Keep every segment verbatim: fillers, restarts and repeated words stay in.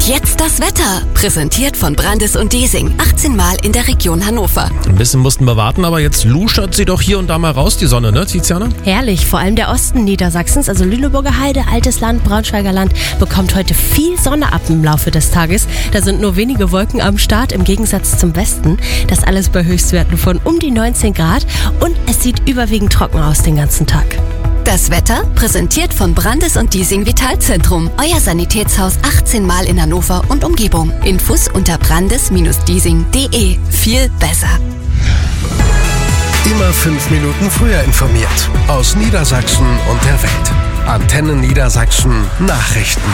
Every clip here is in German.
Und jetzt das Wetter, präsentiert von Brandis und Diesing, achtzehn Mal in der Region Hannover. Ein bisschen mussten wir warten, aber jetzt luschert sie doch hier und da mal raus, die Sonne, ne, Tiziana? Herrlich, vor allem der Osten Niedersachsens, also Lüneburger Heide, Altes Land, Braunschweiger Land, bekommt heute viel Sonne ab im Laufe des Tages. Da sind nur wenige Wolken am Start, im Gegensatz zum Westen. Das alles bei Höchstwerten von um die neunzehn Grad und es sieht überwiegend trocken aus den ganzen Tag. Das Wetter, präsentiert von Brandis und Diesing Vitalzentrum. Euer Sanitätshaus achtzehn Mal in Hannover und Umgebung. Infos unter brandis Bindestrich diesing Punkt de. Viel besser. Immer fünf Minuten früher informiert. Aus Niedersachsen und der Welt. Antenne Niedersachsen Nachrichten.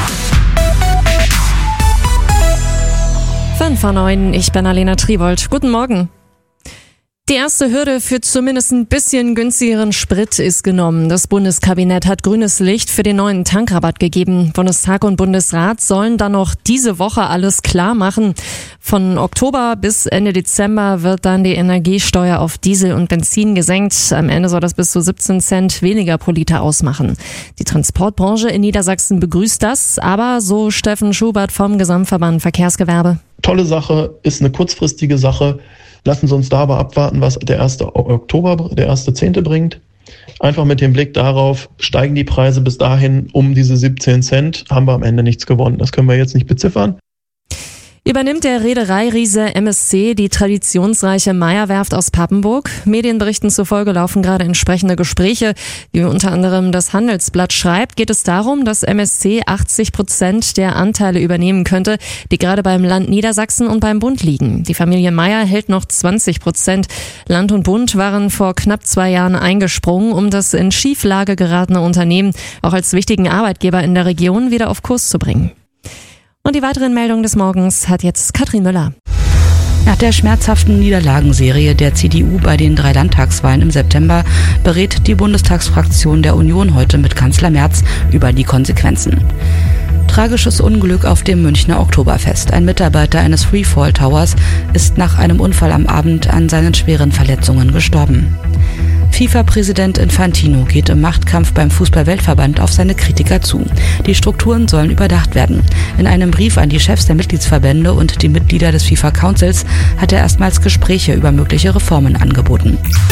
fünf vor neun, ich bin Alena Tribold. Guten Morgen. Die erste Hürde für zumindest ein bisschen günstigeren Sprit ist genommen. Das Bundeskabinett hat grünes Licht für den neuen Tankrabatt gegeben. Bundestag und Bundesrat sollen dann noch diese Woche alles klar machen. Von Oktober bis Ende Dezember wird dann die Energiesteuer auf Diesel und Benzin gesenkt. Am Ende soll das bis zu siebzehn Cent weniger pro Liter ausmachen. Die Transportbranche in Niedersachsen begrüßt das, aber so Steffen Schubert vom Gesamtverband Verkehrsgewerbe. Tolle Sache, ist eine kurzfristige Sache. Lassen Sie uns da aber abwarten, was der erste Oktober, der erste Zehnte bringt. Einfach mit dem Blick darauf, steigen die Preise bis dahin um diese siebzehn Cent, haben wir am Ende nichts gewonnen. Das können wir jetzt nicht beziffern. Übernimmt der Reedereiriese M S C die traditionsreiche Meyer-Werft aus Papenburg? Medienberichten zufolge laufen gerade entsprechende Gespräche. Wie unter anderem das Handelsblatt schreibt, geht es darum, dass M S C achtzig Prozent der Anteile übernehmen könnte, die gerade beim Land Niedersachsen und beim Bund liegen. Die Familie Meyer hält noch zwanzig Prozent. Land und Bund waren vor knapp zwei Jahren eingesprungen, um das in Schieflage geratene Unternehmen auch als wichtigen Arbeitgeber in der Region wieder auf Kurs zu bringen. Und die weiteren Meldungen des Morgens hat jetzt Katrin Müller. Nach der schmerzhaften Niederlagenserie der C D U bei den drei Landtagswahlen im September berät die Bundestagsfraktion der Union heute mit Kanzler Merz über die Konsequenzen. Tragisches Unglück auf dem Münchner Oktoberfest. Ein Mitarbeiter eines Freefall Towers ist nach einem Unfall am Abend an seinen schweren Verletzungen gestorben. FIFA-Präsident Infantino geht im Machtkampf beim Fußball-Weltverband auf seine Kritiker zu. Die Strukturen sollen überdacht werden. In einem Brief an die Chefs der Mitgliedsverbände und die Mitglieder des FIFA-Councils hat er erstmals Gespräche über mögliche Reformen angeboten.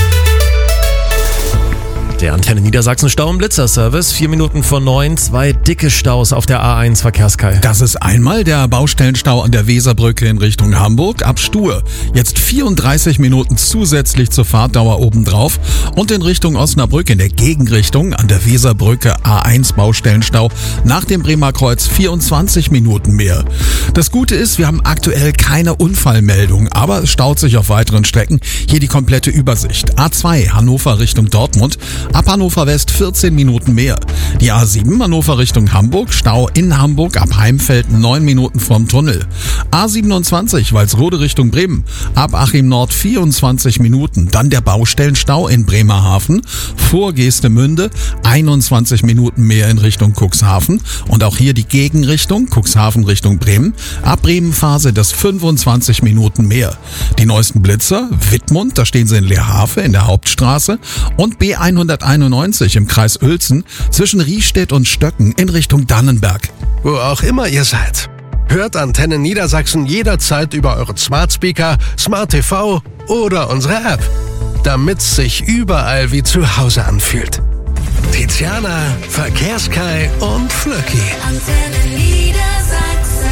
Der Antenne Niedersachsen Stau- und Blitzerservice. Vier Minuten vor neun, zwei dicke Staus auf der A eins Verkehrskai. Das ist einmal der Baustellenstau an der Weserbrücke in Richtung Hamburg ab Stuhe. Jetzt vierunddreißig Minuten zusätzlich zur Fahrtdauer obendrauf und in Richtung Osnabrück in der Gegenrichtung an der Weserbrücke A eins Baustellenstau nach dem Bremer Kreuz vierundzwanzig Minuten mehr. Das Gute ist, wir haben aktuell keine Unfallmeldung, aber es staut sich auf weiteren Strecken. Hier die komplette Übersicht. A zwei Hannover Richtung Dortmund. Ab Hannover West vierzehn Minuten mehr. Die A sieben Hannover Richtung Hamburg, Stau in Hamburg ab Heimfeld neun Minuten vom Tunnel. A siebenundzwanzig Walsrode Richtung Bremen, ab Achim Nord vierundzwanzig Minuten. Dann der Baustellenstau in Bremerhaven, vor Geestemünde einundzwanzig Minuten mehr in Richtung Cuxhaven. Und auch hier die Gegenrichtung, Cuxhaven Richtung Bremen. Ab Bremen-Phase das fünfundzwanzig Minuten mehr. Die neuesten Blitzer, Wittmund, da stehen sie in Leerhafe in der Hauptstraße und B hunderteinundneunzig im Kreis Uelzen zwischen Riestedt und Stöcken in Richtung Dannenberg. Wo auch immer ihr seid. Hört Antenne Niedersachsen jederzeit über euren Smart Speaker, Smart T V oder unsere App. Damit's sich überall wie zu Hause anfühlt. Tiziana, Verkehrskai und Flöcki. Antenne Niedersachsen,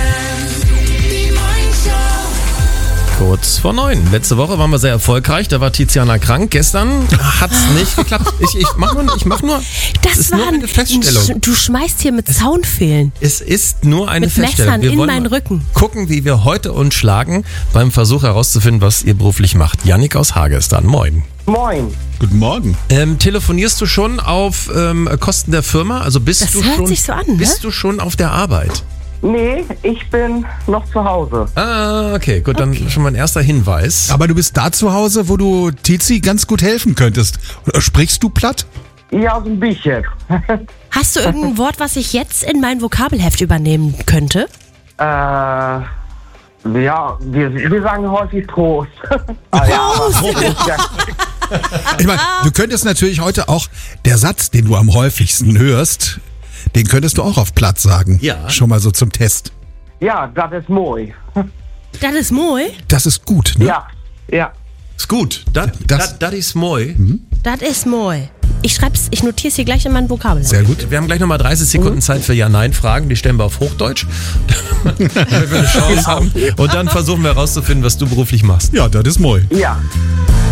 die Morningshow. Kurz vor neun. Letzte Woche waren wir sehr erfolgreich. Da war Tiziana krank. Gestern hat's nicht geklappt. Ich, ich mach nur, ich mach nur. Das ist war nur eine Feststellung. Du schmeißt hier mit Zaunfehlen. Es ist nur eine Mit Feststellung. Messern Wir in wollen meinen mal Rücken. gucken, wie wir heute uns schlagen beim Versuch herauszufinden, was ihr beruflich macht. Jannik aus Hage ist dann. Moin. Moin. Guten Morgen. Ähm, telefonierst du schon auf ähm, Kosten der Firma? Also bist Das du hört schon, sich so an, ne? bist du schon auf der Arbeit? Nee, ich bin noch zu Hause. Ah, okay, gut, dann Okay. schon mal ein erster Hinweis. Aber du bist da zu Hause, wo du Tizi ganz gut helfen könntest. Oder sprichst du platt? Ja, so ein bisschen. Hast du irgendein Wort, was ich jetzt in mein Vokabelheft übernehmen könnte? äh, ja, wir, wir sagen häufig Prost. ah, ja, aber Prost ist ja, Ich meine, du könntest natürlich heute auch der Satz, den du am häufigsten hörst, den könntest du auch auf platt sagen. Ja. Schon mal so zum Test. Ja, das ist moi. Das ist moi? Das ist gut, ne? Ja, ja. Ist gut. Das, Das- das, das ist moi. Das ist moi. Ich schreib's, ich notiere es hier gleich in mein Vokabular. Sehr gut. Wir haben gleich nochmal dreißig Sekunden Zeit für Ja-Nein-Fragen. Die stellen wir auf Hochdeutsch, damit wir eine Chance haben. Und dann versuchen wir herauszufinden, was du beruflich machst. Ja, das ist moi. Ja.